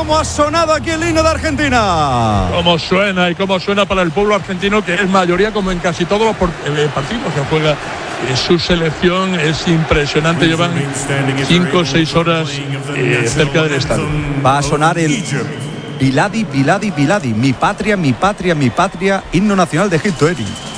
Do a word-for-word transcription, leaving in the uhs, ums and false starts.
cómo ha sonado aquí el himno de Argentina. Cómo suena y cómo suena para el pueblo argentino, que es mayoría como en casi todos los partidos que juega su selección. Es impresionante, llevan cinco o seis horas eh, cerca del estadio. Va a sonar el Biladi, Biladi, Biladi, mi patria, mi patria, mi patria, himno nacional de Egipto, Eri.